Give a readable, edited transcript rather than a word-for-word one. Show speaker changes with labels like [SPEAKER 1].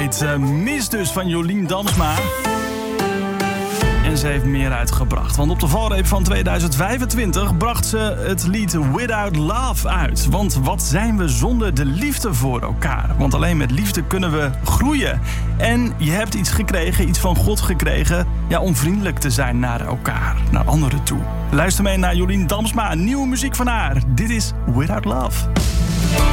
[SPEAKER 1] heet Mis dus van Jolien Damsma. En ze heeft meer uitgebracht. Want op de valreep van 2025 bracht ze het lied Without Love uit. Want wat zijn we zonder de liefde voor elkaar? Want alleen met liefde kunnen we groeien. En je hebt iets gekregen, iets van God gekregen, ja, om vriendelijk te zijn naar elkaar, naar anderen toe. Luister mee naar Jolien Damsma, nieuwe muziek van haar. Dit is Without Love.